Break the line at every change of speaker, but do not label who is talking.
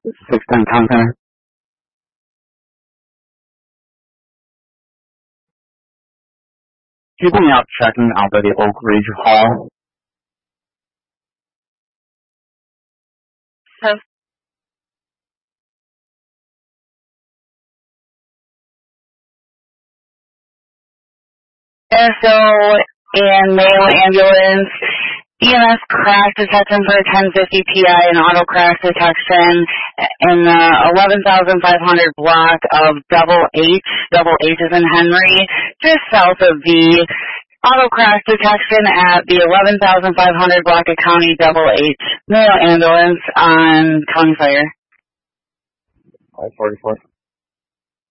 610 Town Center. Keeping out checking out of the Oak Ridge Hall.
So, in Mayo Ambulance, EMS crash detection for 1050 PI and auto crash detection in the 11,500 block of Double H is in Henry, just south of the auto crash detection at the 11,500 block of County Double H. Mayo Ambulance on County Fire.
544.